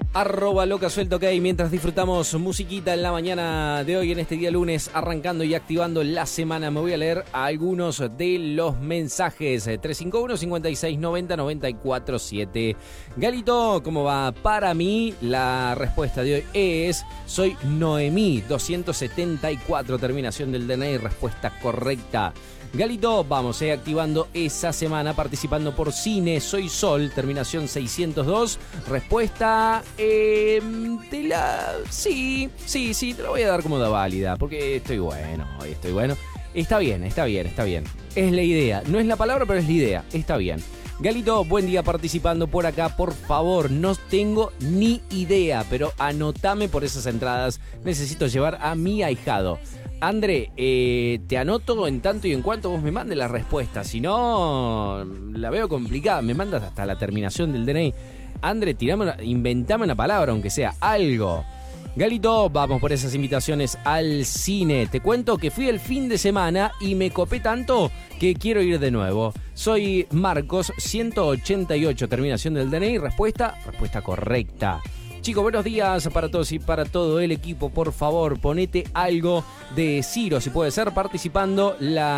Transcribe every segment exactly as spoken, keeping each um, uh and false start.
Arroba loca suelto ok, mientras disfrutamos musiquita en la mañana de hoy, en este día lunes, arrancando y activando la semana. Me voy a leer algunos de los mensajes. tres cinco uno, cinco seis nueve cero, nueve cuatro siete. Galito, ¿cómo va? Para mí, la respuesta de hoy es: soy Noemí, doscientos setenta y cuatro, terminación del D N I, respuesta correcta. Galito, vamos, eh, activando esa semana, participando por Cine, soy Sol, terminación seiscientos dos, respuesta, eh, te la... sí, sí, sí, te la voy a dar como da válida, porque estoy bueno, hoy estoy bueno. Está bien, está bien, está bien, es la idea, no es la palabra, pero es la idea, está bien. Galito, buen día participando por acá, por favor, no tengo ni idea, pero anotame por esas entradas, necesito llevar a mi ahijado. André, eh, te anoto en tanto y en cuanto vos me mandes la respuesta. Si no, la veo complicada. Me mandas hasta la terminación del D N I. André, tirame una, inventame una palabra, aunque sea algo. Galito, vamos por esas invitaciones al cine. Te cuento que fui el fin de semana y me copé tanto que quiero ir de nuevo. Soy Marcos, ciento ochenta y ocho, terminación del D N I. Respuesta, respuesta correcta. Chicos, buenos días para todos y para todo el equipo. Por favor, ponete algo de Ciro, si puede ser, participando.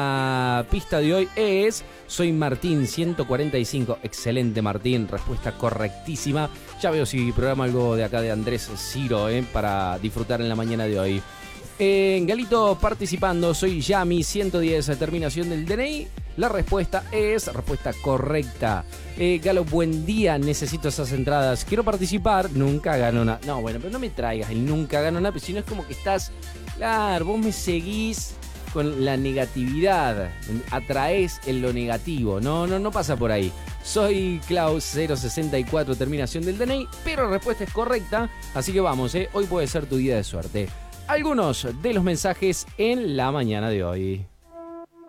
La pista de hoy es: soy Martín, ciento cuarenta y cinco. Excelente, Martín, respuesta correctísima. Ya veo si programa algo de acá de Andrés Ciro, eh, para disfrutar en la mañana de hoy. Eh, Galito participando, soy Yami, ciento diez, terminación del D N I. La respuesta es respuesta correcta. Eh, Galo, buen día, necesito esas entradas. Quiero participar, nunca gano nada. No, bueno, pero no me traigas el nunca gano nada, si no es como que estás... Claro, vos me seguís con la negatividad, atraés en lo negativo. No, no, no pasa por ahí. Soy Klaus, cero sesenta y cuatro, terminación del D N I, pero la respuesta es correcta, así que vamos, eh. Hoy puede ser tu día de suerte. Algunos de los mensajes en la mañana de hoy.